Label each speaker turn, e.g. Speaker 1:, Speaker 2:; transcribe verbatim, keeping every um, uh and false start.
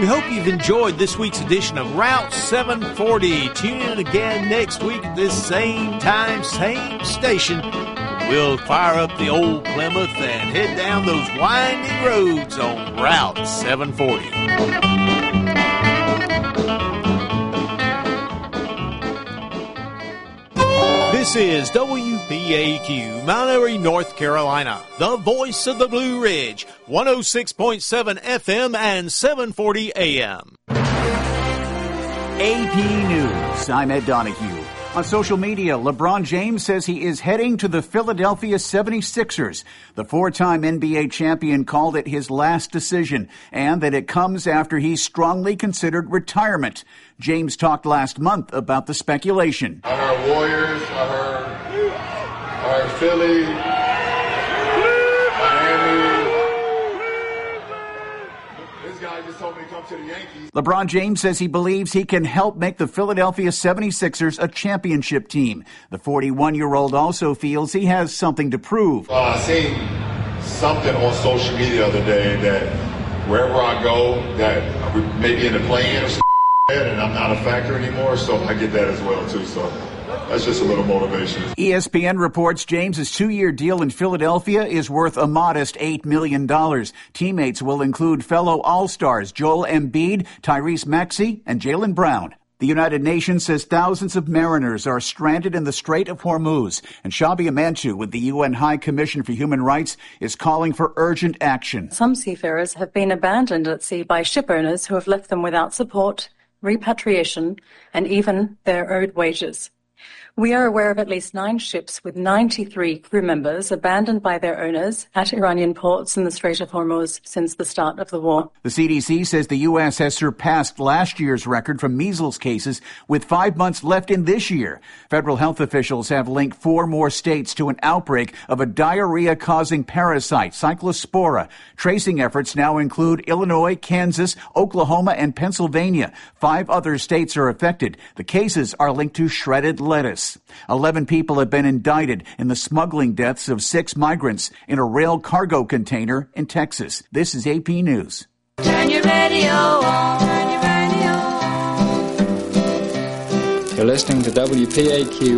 Speaker 1: We hope you've enjoyed this week's edition of Route seven forty. Tune in again next week at this same time, same station. We'll fire up the old Plymouth and head down those winding roads on Route seven forty. This is W P A Q, Mount Airy, North Carolina, the voice of the Blue Ridge, one oh six point seven F M and seven forty A M.
Speaker 2: A P News, I'm Ed Donahue. On social media, LeBron James says he is heading to the Philadelphia seventy-sixers. The four-time N B A champion called it his last decision, and that it comes after he strongly considered retirement. James talked last month about the speculation.
Speaker 3: I heard Warriors, I heard, I heard Philly, Miami. This guy just told me to come to the Yankees.
Speaker 2: LeBron James says he believes he can help make the Philadelphia seventy-sixers a championship team. The forty-one-year-old also feels he has something to prove.
Speaker 3: Uh, I seen something on social media the other day that wherever I go, that we may be in the play-in or something, and I'm not a factor anymore, so I get that as well, too. So that's just a little motivation.
Speaker 2: E S P N reports James's two-year deal in Philadelphia is worth a modest eight million dollars. Teammates will include fellow All-Stars Joel Embiid, Tyrese Maxey, and Jaylen Brown. The United Nations says thousands of mariners are stranded in the Strait of Hormuz, and Shabi Amantu with the U N High Commission for Human Rights is calling for urgent action.
Speaker 4: Some seafarers have been abandoned at sea by ship owners who have left them without support, repatriation, and even their owed wages. We are aware of at least nine ships with ninety-three crew members abandoned by their owners at Iranian ports in the Strait of Hormuz since the start of the war.
Speaker 2: The C D C says the U S has surpassed last year's record for measles cases with five months left in this year. Federal health officials have linked four more states to an outbreak of a diarrhea-causing parasite, Cyclospora. Tracing efforts now include Illinois, Kansas, Oklahoma, and Pennsylvania. Five other states are affected. The cases are linked to shredded lettuce. Eleven people have been indicted in the smuggling deaths of six migrants in a rail cargo container in Texas. This is A P News.
Speaker 5: Turn your radio on. Turn your radio on.
Speaker 6: You're listening to W P A Q